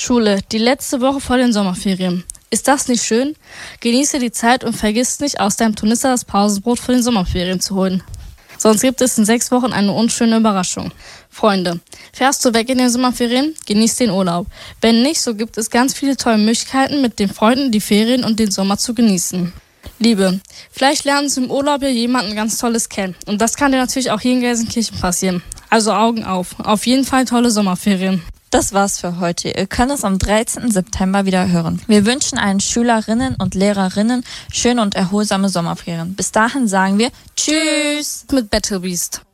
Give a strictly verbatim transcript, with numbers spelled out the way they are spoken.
Schule, die letzte Woche vor den Sommerferien. Ist das nicht schön? Genieße die Zeit und vergiss nicht, aus deinem Tornister das Pausenbrot für den Sommerferien zu holen. Sonst gibt es in sechs Wochen eine unschöne Überraschung. Freunde, fährst du weg in den Sommerferien? Genieß den Urlaub. Wenn nicht, so gibt es ganz viele tolle Möglichkeiten, mit den Freunden die Ferien und den Sommer zu genießen. Liebe, vielleicht lernen Sie im Urlaub ja jemanden ganz Tolles kennen. Und das kann dir natürlich auch hier in Gelsenkirchen passieren. Also Augen auf. Auf jeden Fall tolle Sommerferien. Das war's für heute. Ihr könnt es am dreizehnten September wieder hören. Wir wünschen allen Schülerinnen und Lehrerinnen schöne und erholsame Sommerferien. Bis dahin sagen wir Tschüss mit Battle Beast.